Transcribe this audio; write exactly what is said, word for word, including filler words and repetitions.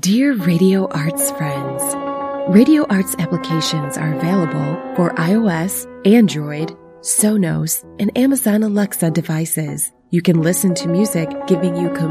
Dear Radio Arts friends, Radio Arts applications are available for iOS, Android, Sonos, and Amazon Alexa devices. You can listen to music giving you